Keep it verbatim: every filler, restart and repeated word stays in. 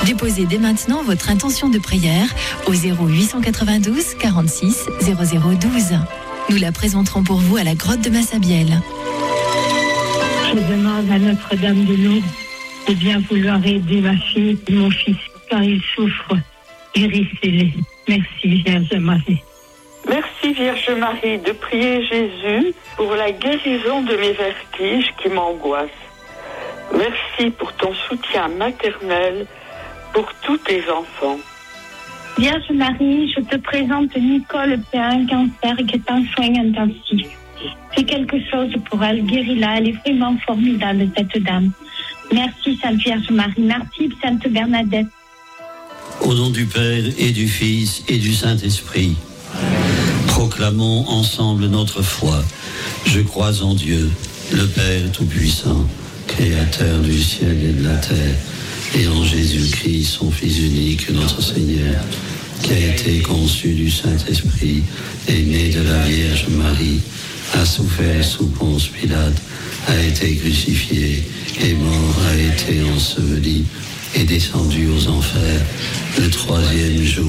Déposez dès maintenant votre intention de prière au zéro huit cent quatre-vingt-douze quarante-six zéro zéro douze. Nous la présenterons pour vous à la grotte de Massabielle. Je demande à Notre-Dame de Lourdes de bien vouloir aider ma fille et mon fils quand ils souffrent. Guérissez-les. Merci Vierge Marie. Merci Vierge Marie de prier Jésus pour la guérison de mes vertiges qui m'angoissent. Merci pour ton soutien maternel pour tous tes enfants. Vierge Marie, je te présente Nicole qui a un cancer qui est en soins intensifs. Fais quelque chose pour elle, guéris-la, elle est vraiment formidable cette dame. Merci Sainte Vierge Marie, merci Sainte Bernadette. Au nom du Père et du Fils et du Saint-Esprit, proclamons ensemble notre foi. Je crois en Dieu, le Père Tout-Puissant, Créateur du ciel et de la terre, et en Jésus-Christ, son Fils unique, notre Seigneur, qui a été conçu du Saint-Esprit, est né de la Vierge Marie, a souffert sous Ponce Pilate, a été crucifié, est mort, a été enseveli, est descendu aux enfers, le troisième jour